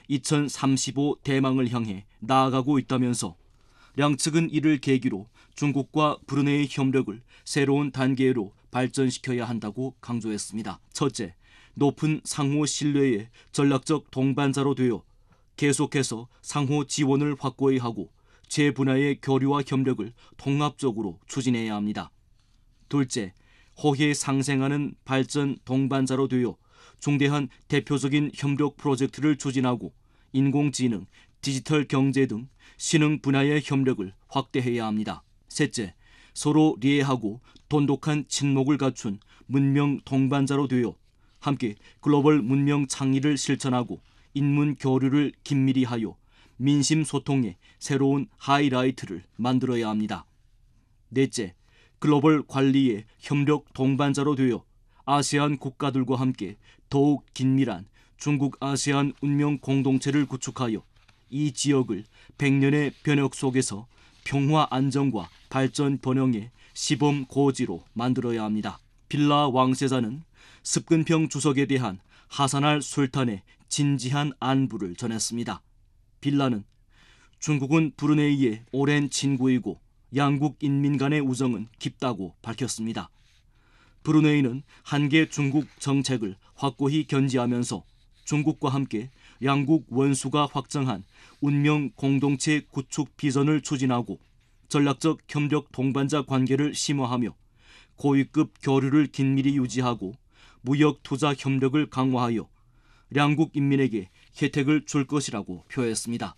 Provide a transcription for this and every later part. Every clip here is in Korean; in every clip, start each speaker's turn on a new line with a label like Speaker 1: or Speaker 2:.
Speaker 1: 2035 대망을 향해 나아가고 있다면서 양측은 이를 계기로 중국과 브루네이 협력을 새로운 단계로 발전시켜야 한다고 강조했습니다. 첫째, 높은 상호 신뢰의 전략적 동반자로 되어 계속해서 상호 지원을 확고히 하고 재분야의 교류와 협력을 통합적으로 추진해야 합니다. 둘째, 호혜 상생하는 발전 동반자로 되어 중대한 대표적인 협력 프로젝트를 추진하고 인공지능, 디지털 경제 등 신흥 분야의 협력을 확대해야 합니다. 셋째, 서로 이해하고 돈독한 친목을 갖춘 문명 동반자로 되어 함께 글로벌 문명 창의를 실천하고 인문 교류를 긴밀히 하여 민심 소통의 새로운 하이라이트를 만들어야 합니다. 넷째, 글로벌 관리의 협력 동반자로 되어 아세안 국가들과 함께 더욱 긴밀한 중국 아세안 운명 공동체를 구축하여 이 지역을 100년의 변혁 속에서 평화 안정과 발전 번영의 시범 고지로 만들어야 합니다. 빌라 왕세자는 습근평 주석에 대한 하산할 술탄의 진지한 안부를 전했습니다. 빌라는 중국은 브루네이의 오랜 친구이고 양국 인민 간의 우정은 깊다고 밝혔습니다. 브루네이는 한계 중국 정책을 확고히 견지하면서 중국과 함께 양국 원수가 확정한 운명 공동체 구축 비전을 추진하고 전략적 협력 동반자 관계를 심화하며 고위급 교류를 긴밀히 유지하고 무역 투자 협력을 강화하여 양국 인민에게 혜택을 줄 것이라고 표했습니다.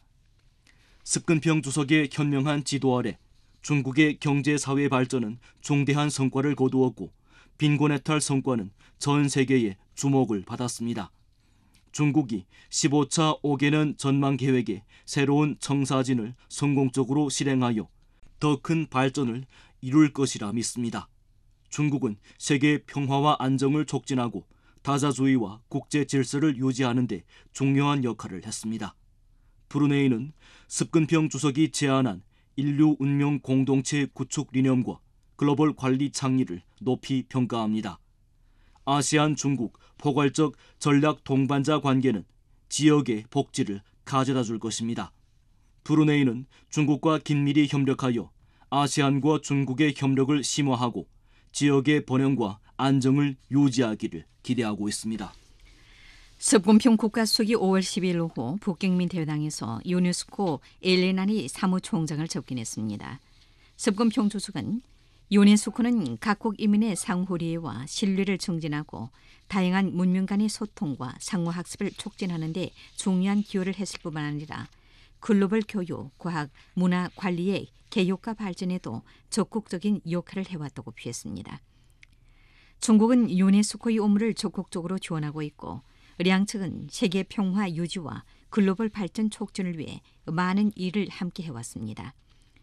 Speaker 1: 습근평 주석의 현명한 지도 아래 중국의 경제사회 발전은 중대한 성과를 거두었고 빈곤해탈 성과는 전 세계의 주목을 받았습니다. 중국이 15차 5개년 전망 계획의 새로운 청사진을 성공적으로 실행하여 더 큰 발전을 이룰 것이라 믿습니다. 중국은 세계 평화와 안정을 촉진하고 다자주의와 국제 질서를 유지하는 데 중요한 역할을 했습니다. 브루네이는 습근평 주석이 제안한 인류 운명 공동체 구축理念과 글로벌 관리 창의를 높이 평가합니다. 아세안 중국 포괄적 전략 동반자 관계는 지역의 복지를 가져다 줄 것입니다. 브루네이는 중국과 긴밀히 협력하여 아세안과 중국의 협력을 심화하고 지역의 번영과 안정을 유지하기를 기대하고 있습니다.
Speaker 2: 습근평 국가수석이 5월 12일 오후 북경민대회당에서 유네스코 엘레나니 사무총장을 접견했습니다. 습근평 주석은 유네스코는 각국 인민의 상호리해와 신뢰를 증진하고 다양한 문명 간의 소통과 상호학습을 촉진하는 데 중요한 기여를 했을 뿐만 아니라 글로벌 교육, 과학, 문화 관리의 개혁과 발전에도 적극적인 역할을 해왔다고 표했습니다. 중국은 유네스코의 업무를 적극적으로 지원하고 있고 양측은 세계 평화 유지와 글로벌 발전 촉진을 위해 많은 일을 함께 해왔습니다.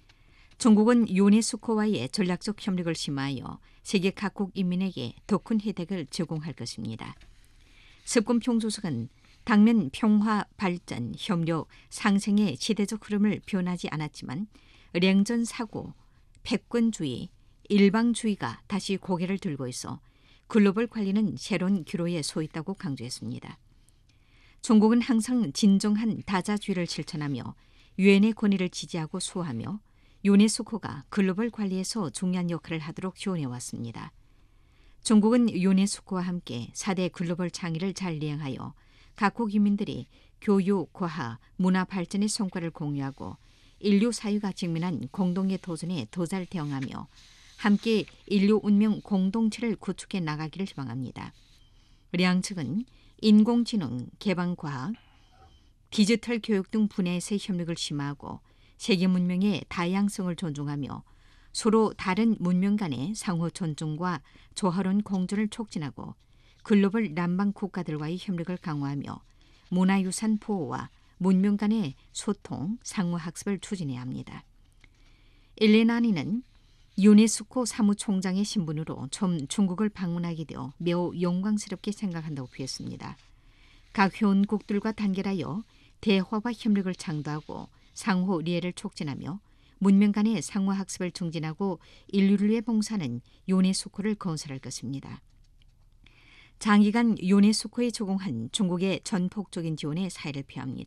Speaker 2: 중국은 유네스코와의 전략적 협력을 심화하여 세계 각국 인민에게 더 큰 혜택을 제공할 것입니다. 습근평 주석은 당면 평화, 발전, 협력, 상생의 시대적 흐름을 변하지 않았지만 냉전 사고, 패권주의, 일방주의가 다시 고개를 들고 있어 글로벌 관리는 새로운 기로에 서 있다고 강조했습니다. 중국은 항상 진정한 다자주의를 실천하며 유엔의 권위를 지지하고 수호하며 유네스코가 글로벌 관리에서 중요한 역할을 하도록 지원해왔습니다. 중국은 유네스코와 함께 4대 글로벌 창의를 잘 이행하여 각국 인민들이 교육, 과학, 문화 발전의 성과를 공유하고 인류 사회가 직면한 공동의 도전에 더 잘 대응하며 함께 인류 운명 공동체를 구축해 나가기를 희망합니다. 양측은 인공지능, 개방과학, 디지털 교육 등 분야에서의 협력을 심화하고 세계 문명의 다양성을 존중하며 서로 다른 문명 간의 상호 존중과 조화로운 공존을 촉진하고 글로벌 남방 국가들과의 협력을 강화하며 문화유산 보호와 문명 간의 소통, 상호학습을 추진해야 합니다. 엘레나니는 유네스코 사무총장의 신분으로 처음 중국을 방문하게 되어 매우 영광스럽게 생각한다고 표했습니다. 각 회원국들과 단결하여 대화와 협력을 창조하고 상호 이해를 촉진하며 문명 간의 상호학습을 증진하고 인류를 위해 봉사하는 유네스코를 건설할 것입니다. 장기간 유네스코에 제공한 중국의 전폭적인 지원에 사의를 표합니다.